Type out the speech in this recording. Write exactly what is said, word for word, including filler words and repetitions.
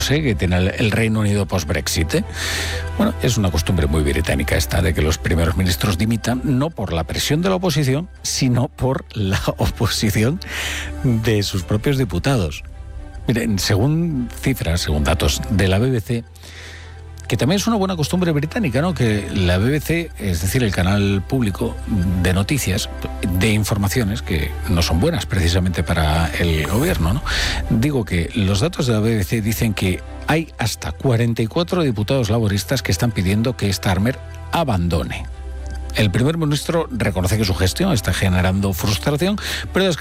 que tiene el, el Reino Unido post-Brexit. ¿eh? Bueno, es una costumbre muy británica esta de que los primeros ministros dimitan no por la presión de la oposición, sino por la oposición de sus propios diputados. Miren, según cifras, según datos de la B B C, que también es una buena costumbre británica, ¿no? Que la B B C, es decir, el canal público de noticias, de informaciones, que no son buenas precisamente para el gobierno, ¿no? Digo que los datos de la B B C dicen que hay hasta cuarenta y cuatro diputados laboristas que están pidiendo que Starmer abandone. El primer ministro reconoce que su gestión está generando frustración, pero